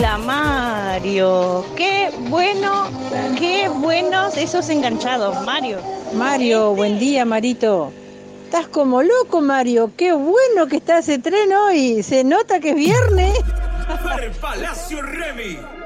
Hola Mario, qué buenos esos enganchados, Mario. Mario, buen día, Marito. Estás como loco, Mario. Qué bueno que está ese tren hoy. Se nota que es viernes. Per Palacio Remy.